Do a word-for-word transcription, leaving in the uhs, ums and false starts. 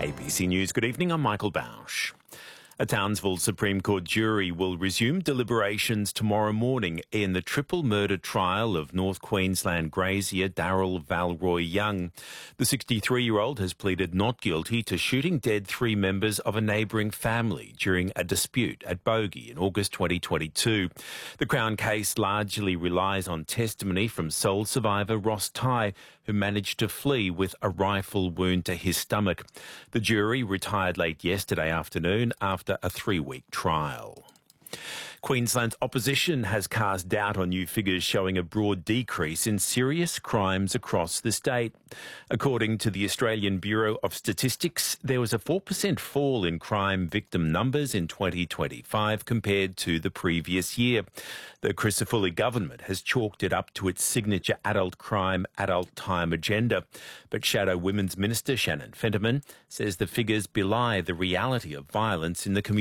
A B C News, good evening, I'm Michael Bausch. A Townsville Supreme Court jury will resume deliberations tomorrow morning in the triple murder trial of North Queensland grazier Daryl Valroy Young. The sixty-three-year-old has pleaded not guilty to shooting dead three members of a neighbouring family during a dispute at Bogey in August twenty twenty-two. The Crown case largely relies on testimony from sole survivor Ross Tighe, who managed to flee with a rifle wound to his stomach. The jury retired late yesterday afternoon after a three-week trial. Queensland's opposition has cast doubt on new figures showing a broad decrease in serious crimes across the state. According to the Australian Bureau of Statistics, there was a four percent fall in crime victim numbers in twenty twenty-five compared to the previous year. The Crisafulli government has chalked it up to its signature adult crime, adult time agenda. But Shadow Women's Minister Shannon Fentiman says the figures belie the reality of violence in the community.